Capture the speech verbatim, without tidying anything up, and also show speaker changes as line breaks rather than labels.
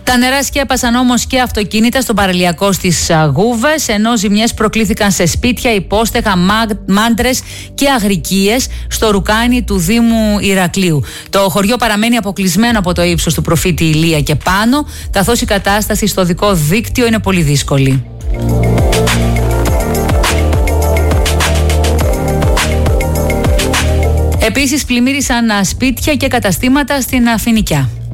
Τα νερά σκέπασαν όμως και αυτοκίνητα στον παραλιακό στις Γούβες, ενώ ζημιές προκλήθηκαν σε σπίτια, υπόστεγα, μάντρες και αγρικίες στο Ρουκάνι του Δήμου Ηρακλείου. Το χωριό παραμένει αποκλεισμένο από το ύψος του προφήτη Ηλία και πάνω, καθώς η κατάσταση στο οδικό δίκτυο είναι πολύ δύσκολη. Επίσης πλημμύρισαν σπίτια και καταστήματα στην Φοινικιά.